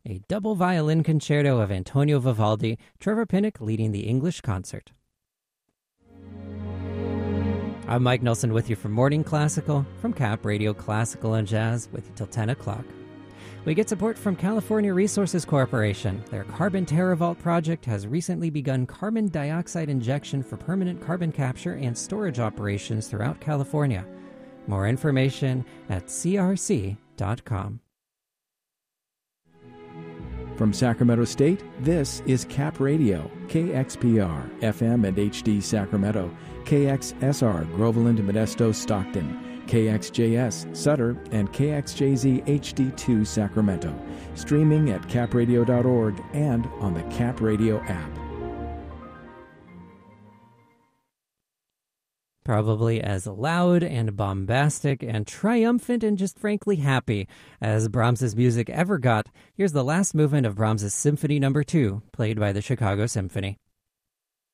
a double violin concerto of Antonio Vivaldi, Trevor Pinnock leading the English concert. I'm Mike Nelson with you for Morning Classical from Cap Radio Classical and Jazz with you till 10 o'clock. We get support from California Resources Corporation. Their Carbon TerraVault project has recently begun carbon dioxide injection for permanent carbon capture and storage operations throughout California. More information at crc.com. From Sacramento State, this is Cap Radio, KXPR, FM and HD Sacramento, KXSR, Groveland, Modesto, Stockton, KXJS, Sutter, and KXJZ HD2 Sacramento. Streaming at capradio.org and on the Cap Radio app. Probably as loud and bombastic and triumphant and just frankly happy as Brahms's music ever got, here's the last movement of Brahms's Symphony No. 2, played by the Chicago Symphony.